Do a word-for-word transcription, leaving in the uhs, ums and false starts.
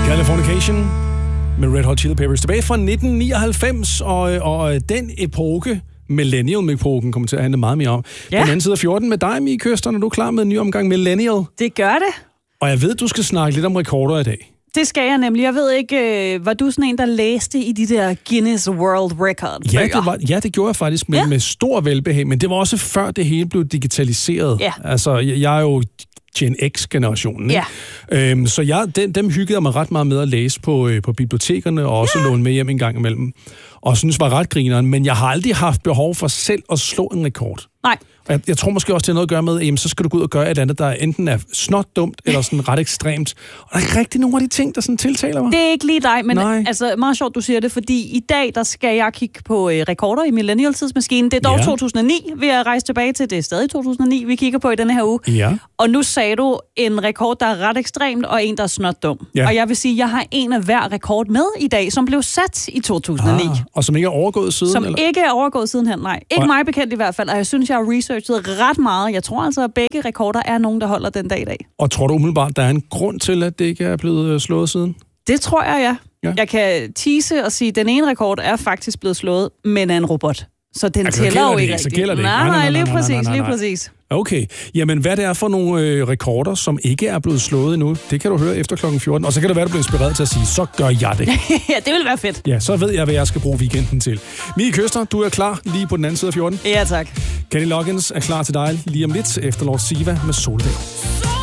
Californication med Red Hot Chili Peppers. Tilbage fra nitten nioghalvfems, og, og den epoke, Millennium-epoken, kommer til at handle meget mere om. Ja. På den anden side af fjorten med dig, Mie Køster, når du er klar med en ny omgang Millennial. Det gør det. Og jeg ved, du skal snakke lidt om rekorder i dag. Det skal jeg nemlig. Jeg ved ikke, øh, var du sådan en, der læste i de der Guinness World Record? Ja, det var, ja, det gjorde jeg faktisk med, ja. med stor velbehag, men det var også før det hele blev digitaliseret. Ja. Altså, jeg, jeg er jo Gen X-generationen. Ja. Øhm, så jeg, den, dem hyggede jeg mig ret meget med at læse på, øh, på bibliotekerne, og også ja. låne med hjem en gang imellem. Og synes var ret grineren, men jeg har aldrig haft behov for selv at slå en rekord. Nej. Jeg, jeg tror måske også, det har noget at gøre med, at så skal du gå ud og gøre et andet, der enten er snot dumt, eller sådan ret ekstremt. Og der er ikke rigtig nogen af de ting, der sådan tiltaler mig. Det er ikke lige dig, men Nej. altså meget sjovt, du siger det, fordi i dag, der skal jeg kigge på øh, rekorder i Millennial-tidsmaskinen. Det er dog ja. to tusind og ni, vi er rejst tilbage til. Det er stadig to tusind og ni, vi kigger på i denne her uge. Ja. Og nu sagde du en rekord, der er ret ekstremt, og en, der er snot dum. Ja. Og jeg vil sige, jeg har en af hver rekord med i dag, som blev sat i to tusind og ni. Ah, og som ikke er overgået siden? Som eller? ikke er overgået sidenhen, nej. Ikke og... mig bekendt i hvert fald, og jeg synes, jeg har researchet ret meget. Jeg tror altså, at begge rekorder er nogen, der holder den dag i dag. Og tror du umiddelbart, der er en grund til, at det ikke er blevet slået siden? Det tror jeg, ja. ja. Jeg kan tease og sige, at den ene rekord er faktisk blevet slået, men af en robot. Så den altså, tæller jo det, ikke så rigtigt. gælder det ikke. Nej, nej, nej, lige nej, nej, præcis, nej, nej, nej. lige præcis. Okay. Jamen, hvad det er for nogle øh, rekorder, som ikke er blevet slået endnu, det kan du høre efter klokken fjorten. Og så kan det være, du bliver inspireret til at sige, så gør jeg det. Ja, det vil være fedt. Ja, så ved jeg, hvad jeg skal bruge weekenden til. Mie Køster, du er klar lige på den anden side af fjorten. Ja, tak. Kenny Loggins er klar til dig lige om lidt efter Lord Siva med Soldag.